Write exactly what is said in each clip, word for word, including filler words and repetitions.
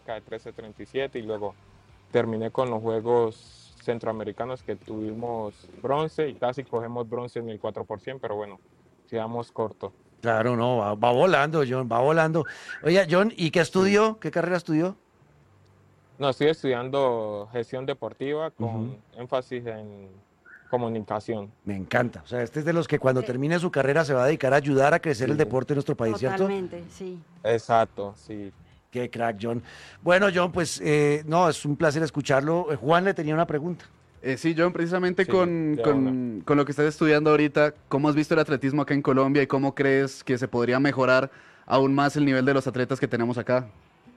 marca de trece treinta y siete y luego terminé con los Juegos Centroamericanos que tuvimos bronce y casi cogemos bronce en el cuatro por ciento, pero bueno, quedamos cortos. Claro, no, va, va volando, John, va volando. Oye, John, ¿y qué Sí. estudió? ¿Qué carrera estudió? No, estoy estudiando gestión deportiva Ujú. con énfasis en comunicación. Me encanta. O sea, este es de los que cuando Eh, termine su carrera se va a dedicar a ayudar a crecer el Sí, deporte en nuestro país, ¿cierto? Totalmente, sí. exacto, sí. Qué crack, John. Bueno, John, pues eh, no, es un placer escucharlo. Eh, Juan le tenía una pregunta. Eh, sí, John, precisamente Sí, con, de una. con, con lo que estás estudiando ahorita, ¿cómo has visto el atletismo acá en Colombia y cómo crees que se podría mejorar aún más el nivel de los atletas que tenemos acá?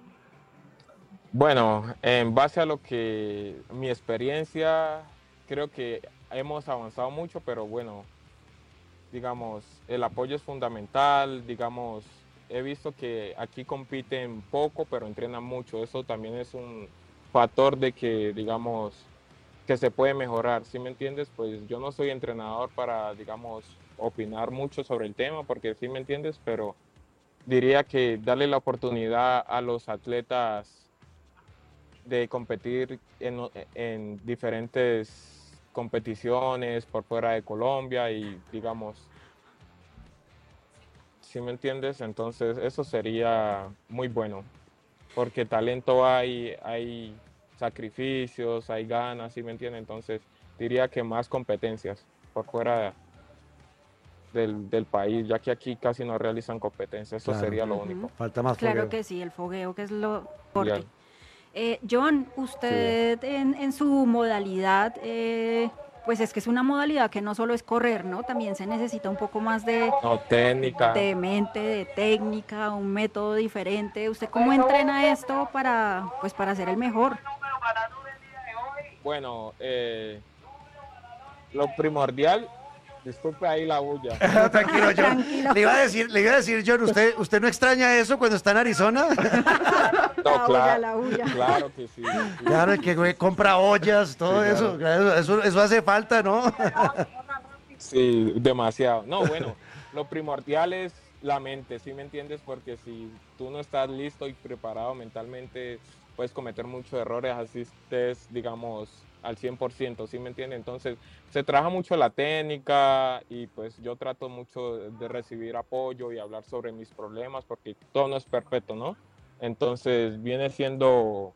Bueno, en base a lo que mi experiencia, creo que hemos avanzado mucho, pero bueno, digamos, el apoyo es fundamental, digamos, he visto que aquí compiten poco, pero entrenan mucho. Eso también es un factor de que, digamos, que se puede mejorar, ¿sí me entiendes? Pues yo no soy entrenador para, digamos, opinar mucho sobre el tema, porque sí me entiendes, pero diría que darle la oportunidad a los atletas de competir en, en diferentes competiciones por fuera de Colombia y, digamos, ¿sí me entiendes? Entonces eso sería muy bueno, porque talento hay, hay sacrificios, hay ganas, ¿sí me entiendes? Entonces diría que más competencias por fuera del, del país, ya que aquí casi no realizan competencias, eso Claro, sería lo Ujú. único. falta más Claro fogueo. que sí, el fogueo, que es lo Ya, importante. Eh, John, sí. usted en, en su modalidad, eh, pues es que es una modalidad que no solo es correr, ¿no? También se necesita un poco más de, No, técnica. de mente, de técnica, un método diferente. ¿Usted cómo entrena esto para, pues, para ser el mejor? Bueno, eh, lo primordial, disculpe ahí la bulla. Tranquilo, John. Tranquilo. Le iba a decir, le iba a decir, John, ¿usted, ¿usted no extraña eso cuando está en Arizona? No, La olla, claro, la olla. claro que sí, sí, Claro, el que güey, compra ollas, todo sí, eso, claro. claro, eso, eso hace falta, ¿no? Sí, demasiado. No, bueno, lo primordial es la mente, ¿sí me entiendes? Porque si tú no estás listo y preparado mentalmente, puedes cometer muchos errores, así estés, digamos, al cien por ciento, ¿sí me entiendes? Entonces, se trabaja mucho la técnica y pues yo trato mucho de recibir apoyo y hablar sobre mis problemas porque todo no es perfecto, ¿no? Entonces, viene siendo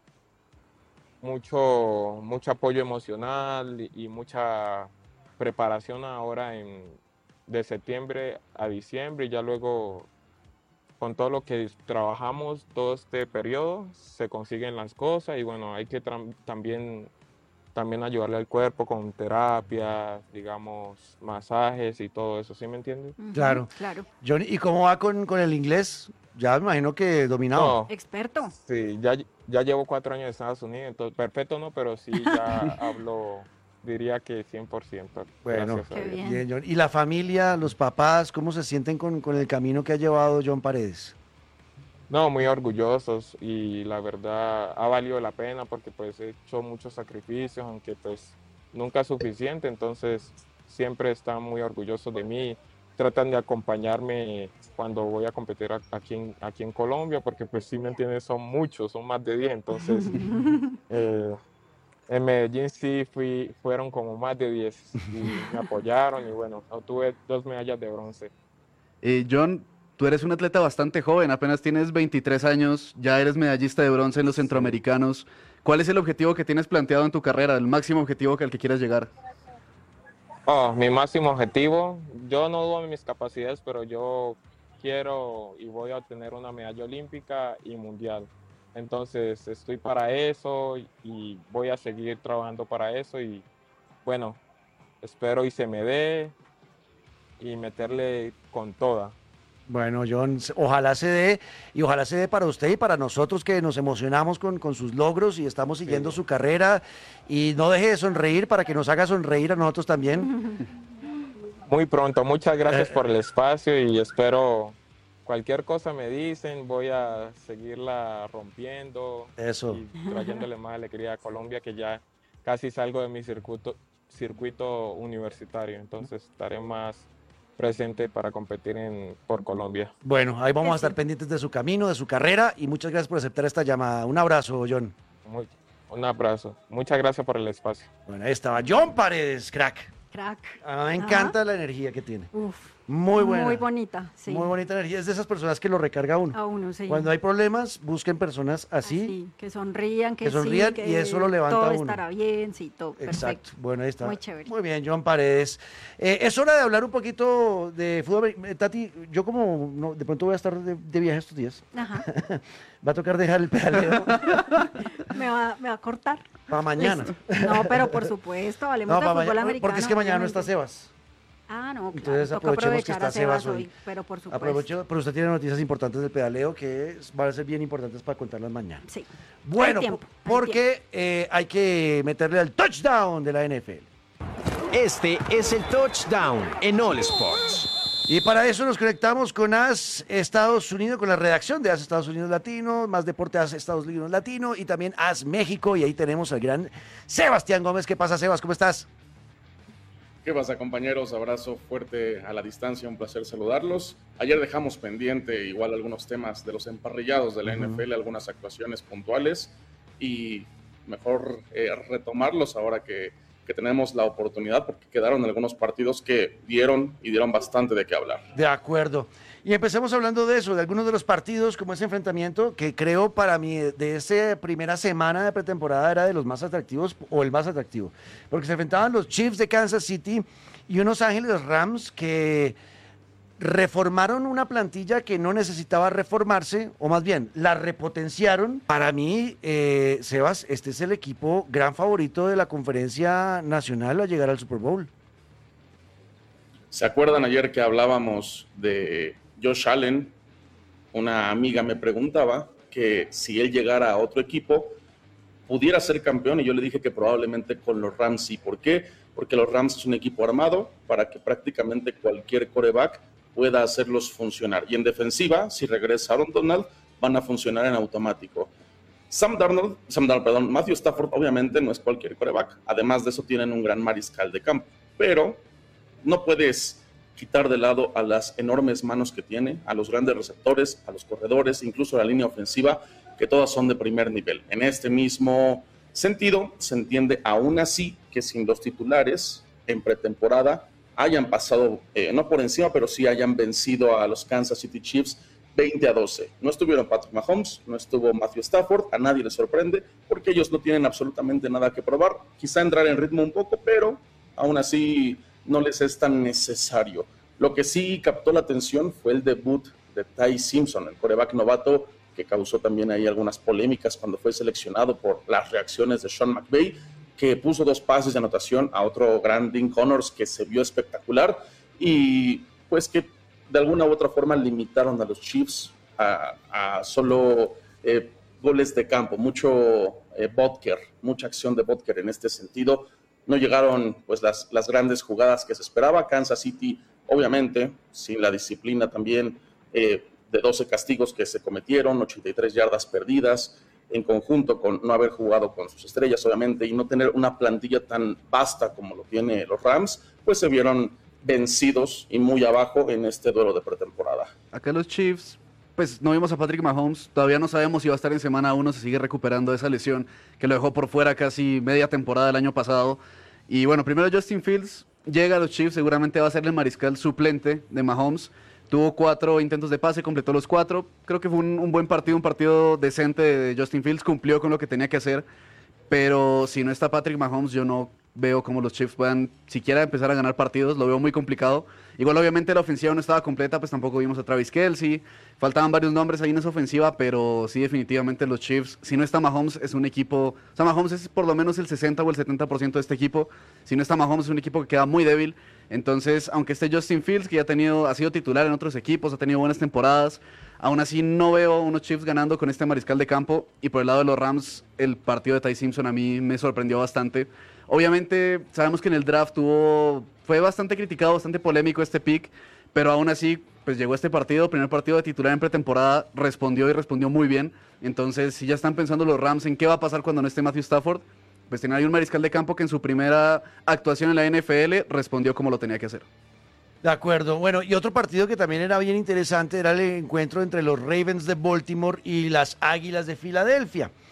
mucho, mucho apoyo emocional y, y mucha preparación ahora en, de septiembre a diciembre y ya luego con todo lo que trabajamos todo este periodo se consiguen las cosas y bueno, hay que también, también ayudarle al cuerpo con terapia, digamos, masajes y todo eso, ¿sí me entiendes? Ujú, Claro. claro. John, ¿y cómo va con, con el inglés? Ya me imagino que dominado. No, Experto. sí, ya, ya llevo cuatro años en Estados Unidos, entonces perfecto no, pero sí ya hablo, diría que cien por ciento, Bueno, gracias a Qué Dios. bien. bien, John. ¿Y la familia, los papás, cómo se sienten con, con el camino que ha llevado John Paredes? No, muy orgullosos y la verdad ha valido la pena porque pues he hecho muchos sacrificios, aunque pues nunca es suficiente, entonces siempre están muy orgullosos de mí, tratan de acompañarme cuando voy a competir a- aquí en, aquí en Colombia, porque pues sí me entiendes, son muchos, son más de diez, entonces eh, en Medellín sí fui, fueron como más de diez y me apoyaron y bueno, obtuve dos medallas de bronce. Eh, John, tú eres un atleta bastante joven, apenas tienes veintitrés años, ya eres medallista de bronce en los Sí. centroamericanos. ¿Cuál es el objetivo que tienes planteado en tu carrera, el máximo objetivo que al que quieras llegar? Oh, mi máximo objetivo, yo no dudo en mis capacidades, pero yo quiero y voy a obtener una medalla olímpica y mundial. Entonces estoy para eso y voy a seguir trabajando para eso y bueno, espero y se me dé y meterle con toda. Bueno, John, s- ojalá se dé y ojalá se dé para usted y para nosotros que nos emocionamos con, con sus logros y estamos siguiendo Sí, su carrera y no deje de sonreír para que nos haga sonreír a nosotros también. muy pronto. Muchas gracias Eh, por el espacio y espero cualquier cosa me dicen, voy a seguirla rompiendo eso. y trayéndole más alegría a Colombia, que ya casi salgo de mi circuito, circuito universitario, entonces estaré más presente para competir en, por Colombia. Bueno, ahí vamos a estar Sí. pendientes de su camino, de su carrera y muchas gracias por aceptar esta llamada. Un abrazo, John. Muy- un abrazo. Muchas gracias por el espacio. Bueno, ahí estaba John Paredes, crack. Crack. A mí me Ajá. encanta la energía que tiene. Uf. Muy buena. Muy bonita, sí. Muy bonita energía. Es de esas personas que lo recarga a uno. A uno, sí. Cuando hay problemas, busquen personas así. Así, que sonrían, que, que sonrían sí, y eso lo levanta todo a uno. estará bien, sí, todo Exacto. perfecto. Bueno, ahí está. Muy chévere. Muy bien, John Paredes. Eh, es hora de hablar un poquito de fútbol. Eh, Tati, yo como no, de pronto voy a estar de, de viaje estos días. Ajá. Va a tocar dejar el pedaleo Me va, me va a cortar. para mañana. Listo. No, pero por supuesto, hablemos No, de para fútbol mañana, americano. porque es que mañana no está obviamente. Sebas. Ah, no, claro. Entonces toca aprovechemos que aprovechar está a Sebas Sebas hoy, hoy. pero por supuesto. Aprovecho, pero usted tiene noticias importantes del pedaleo que es- van a ser bien importantes para contarlas mañana. Sí. Bueno, Hay tiempo, po- hay porque eh, hay que meterle al touchdown de la N F L. Este es el touchdown en All Sports. Y para eso nos conectamos con A S Estados Unidos, con la redacción de A S Estados Unidos Latino, más deporte A S Estados Unidos Latino y también A S México. Y ahí tenemos al gran Sebastián Gómez. ¿Qué pasa, Sebas? ¿Cómo estás? ¿Qué pasa, compañeros? Abrazo fuerte a la distancia, un placer saludarlos. Ayer dejamos pendiente igual algunos temas de los emparrillados de la Ujú. N F L, algunas actuaciones puntuales y mejor eh, retomarlos ahora que, que tenemos la oportunidad porque quedaron algunos partidos que dieron y dieron bastante de qué hablar. De acuerdo. Y empecemos hablando de eso, de algunos de los partidos, como ese enfrentamiento, que creo para mí de esa primera semana de pretemporada era de los más atractivos, o el más atractivo, porque se enfrentaban los Chiefs de Kansas City y unos Ángeles Rams que reformaron una plantilla que no necesitaba reformarse, o más bien, la repotenciaron. Para mí, eh, Sebas, este es el equipo gran favorito de la conferencia nacional a llegar al Super Bowl. ¿Se acuerdan ayer que hablábamos de Josh Allen? Una amiga me preguntaba que si él llegara a otro equipo pudiera ser campeón y yo le dije que probablemente con los Rams sí. ¿Por qué? Porque los Rams es un equipo armado para que prácticamente cualquier quarterback pueda hacerlos funcionar. Y en defensiva, si regresa Aaron Donald, van a funcionar en automático. Sam Darnold, Sam Darnold, perdón, Matthew Stafford obviamente no es cualquier quarterback. Además de eso tienen un gran mariscal de campo. Pero no puedes quitar de lado a las enormes manos que tiene, a los grandes receptores, a los corredores, incluso a la línea ofensiva, que todas son de primer nivel. En este mismo sentido, se entiende aún así que sin los titulares en pretemporada hayan pasado, eh, no por encima, pero sí hayan vencido a los Kansas City Chiefs veinte a doce. No estuvieron Patrick Mahomes, no estuvo Matthew Stafford, a nadie le sorprende, porque ellos no tienen absolutamente nada que probar. Quizá entrar en ritmo un poco, pero aún así no les es tan necesario. Lo que sí captó la atención fue el debut de Ty Simpson, el quarterback novato, que causó también ahí algunas polémicas cuando fue seleccionado por las reacciones de Sean McVay, que puso dos pases de anotación a otro gran Dean Connors que se vio espectacular y pues que de alguna u otra forma limitaron a los Chiefs a, a solo eh, goles de campo, mucho eh, Butker, mucha acción de Butker en este sentido. No llegaron pues las, las grandes jugadas que se esperaba. Kansas City, obviamente, sin la disciplina también eh, de doce castigos que se cometieron, ochenta y tres yardas perdidas, en conjunto con no haber jugado con sus estrellas, obviamente, y no tener una plantilla tan vasta como lo tiene los Rams, pues se vieron vencidos y muy abajo en este duelo de pretemporada. Acá los Chiefs, pues no vimos a Patrick Mahomes, todavía no sabemos si va a estar en semana uno, se sigue recuperando de esa lesión que lo dejó por fuera casi media temporada del año pasado. Y bueno, primero Justin Fields llega a los Chiefs, seguramente va a ser el mariscal suplente de Mahomes. Tuvo cuatro intentos de pase, completó los cuatro. Creo que fue un, un buen partido, un partido decente de Justin Fields, cumplió con lo que tenía que hacer. Pero si no está Patrick Mahomes, yo no veo cómo los Chiefs puedan siquiera empezar a ganar partidos, lo veo muy complicado. Igual obviamente la ofensiva no estaba completa, pues tampoco vimos a Travis Kelce, faltaban varios nombres ahí en esa ofensiva, pero sí definitivamente los Chiefs, si no está Mahomes es un equipo, o sea Mahomes es por lo menos el sesenta o el setenta por ciento de este equipo, si no está Mahomes es un equipo que queda muy débil, entonces aunque esté Justin Fields, que ya ha, tenido, ha sido titular en otros equipos, ha tenido buenas temporadas, aún así no veo unos Chiefs ganando con este mariscal de campo, y por el lado de los Rams, el partido de Ty Simpson a mí me sorprendió bastante. Obviamente sabemos que en el draft tuvo, fue bastante criticado, bastante polémico este pick, pero aún así pues llegó este partido, primer partido de titular en pretemporada, respondió y respondió muy bien. Entonces si ya están pensando los Rams en qué va a pasar cuando no esté Matthew Stafford, pues tiene ahí un mariscal de campo que en su primera actuación en la N F L respondió como lo tenía que hacer. De acuerdo. Bueno, y otro partido que también era bien interesante era el encuentro entre los Ravens de Baltimore y las Águilas de Filadelfia.